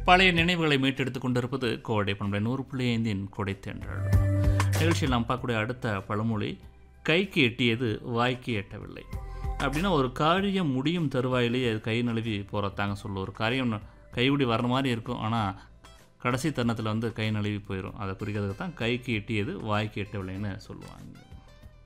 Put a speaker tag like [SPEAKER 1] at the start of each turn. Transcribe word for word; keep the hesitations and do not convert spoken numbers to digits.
[SPEAKER 1] பழைய நினைவுகளை மீட்டெடுத்துக் கொண்டிருப்பது கோடை பண்பலை நூறு புள்ளி ஐந்தின் கொடைத்தென்றல் நிகழ்ச்சியில் நாம் பார்க்கக்கூடிய அடுத்த பழமொழி கைக்கு எட்டியது வாய்க்கு எட்டவில்லை. அப்படின்னா ஒரு காரியம் முடியும் தருவாயிலேயே அது கை நழுவி போகிறதாங்க சொல்லுவோம். ஒரு காரியம் கைவிடி வர்ற மாதிரி இருக்கும், ஆனால் கடைசி தருணத்தில் வந்து கை நழுவி போயிடும். அதை குறிக்கிறதுக்கு தான் கைக்கு எட்டியது வாய்க்கு எட்டவில்லைன்னு சொல்லுவாங்க.